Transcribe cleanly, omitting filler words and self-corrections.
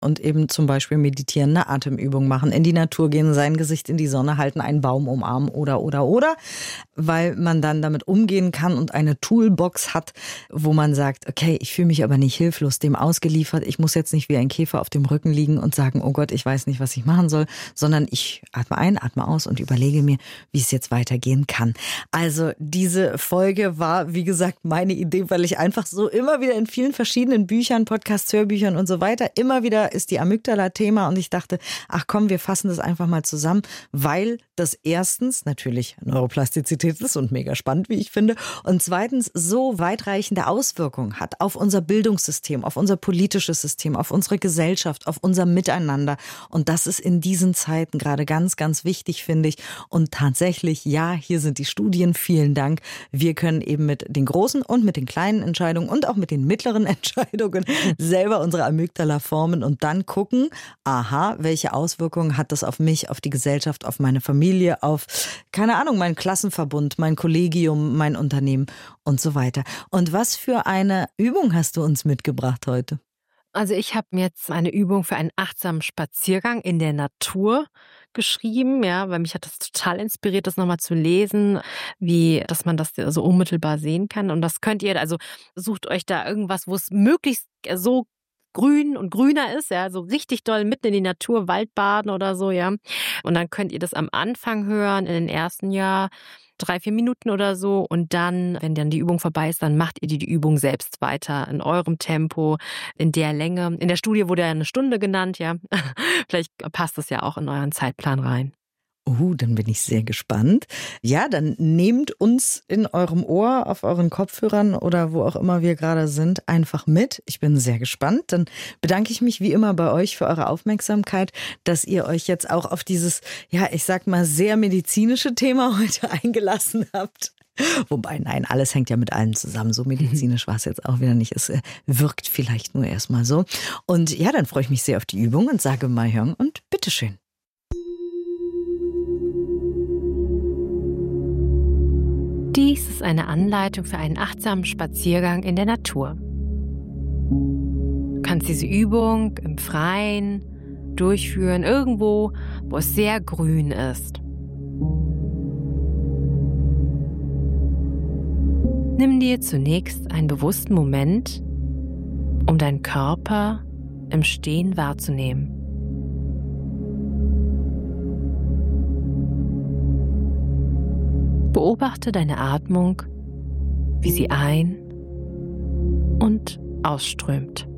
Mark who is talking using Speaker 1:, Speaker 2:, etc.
Speaker 1: und eben zum Beispiel meditieren, eine Atemübung machen, in die Natur gehen, sein Gesicht in die Sonne halten, einen Baum umarmen oder, weil man dann damit umgehen kann und eine Toolbox hat, wo man sagt, okay, ich fühle mich aber nicht hilflos dem ausgeliefert, ich muss jetzt nicht wie ein Käfer auf dem Rücken liegen und sagen, oh Gott, ich weiß nicht, was ich machen soll, sondern ich atme ein, atme aus und überlege mir, wie es jetzt weitergehen kann. Also diese Folge war, wie gesagt, meine Idee, weil ich einfach so immer wieder in vielen verschiedenen Büchern, Podcasts, Hörbüchern und so weiter, immer wieder ist die Amygdala Thema und ich dachte, ach komm, wir fassen das einfach mal zusammen, weil das erstens natürlich Neuroplastizität ist und mega spannend, wie ich finde, und zweitens so weitreichende Auswirkungen hat auf unser Bildungssystem, auf unser politisches System, auf unsere Gesellschaft, auf unser Miteinander. Und das ist in diesen Zeiten gerade ganz, ganz wichtig, finde ich. Und tatsächlich, ja, hier sind die Studien, vielen Dank. Wir können eben mit den großen und mit den kleinen Entscheidungen und auch mit den mittleren Entscheidungen selber unsere Amygdala formen und dann gucken, aha, welche Auswirkungen hat das auf mich, auf die Gesellschaft, auf meine Familie, auf, keine Ahnung, meinen Klassenverbund, mein Kollegium, mein Unternehmen und so weiter. Und was für eine Übung hast du uns mitgebracht heute?
Speaker 2: Also ich habe mir jetzt eine Übung für einen achtsamen Spaziergang in der Natur geschrieben, ja, weil mich hat das total inspiriert, das nochmal zu lesen, dass man das so unmittelbar sehen kann. Und das könnt ihr, also sucht euch da irgendwas, wo es möglichst so grün und grüner ist, ja, so richtig doll mitten in die Natur, Waldbaden oder so, ja. Und dann könnt ihr das am Anfang hören, in den ersten Jahr 3-4 Minuten oder so. Und dann, wenn dann die Übung vorbei ist, dann macht ihr die Übung selbst weiter in eurem Tempo, in der Länge. In der Studie wurde ja 1 Stunde genannt, ja. Vielleicht passt das ja auch in euren Zeitplan rein.
Speaker 1: Dann bin ich sehr gespannt. Ja, dann nehmt uns in eurem Ohr, auf euren Kopfhörern oder wo auch immer wir gerade sind, einfach mit. Ich bin sehr gespannt. Dann bedanke ich mich wie immer bei euch für eure Aufmerksamkeit, dass ihr euch jetzt auch auf dieses, ja, ich sag mal, sehr medizinische Thema heute eingelassen habt. Wobei, nein, alles hängt ja mit allem zusammen. So medizinisch war es jetzt auch wieder nicht. Es wirkt vielleicht nur erstmal so. Und ja, dann freue ich mich sehr auf die Übung und sage Mahjong und bitteschön.
Speaker 2: Dies ist eine Anleitung für einen achtsamen Spaziergang in der Natur. Du kannst diese Übung im Freien durchführen, irgendwo, wo es sehr grün ist. Nimm dir zunächst einen bewussten Moment, um deinen Körper im Stehen wahrzunehmen. Beobachte deine Atmung, wie sie ein- und ausströmt.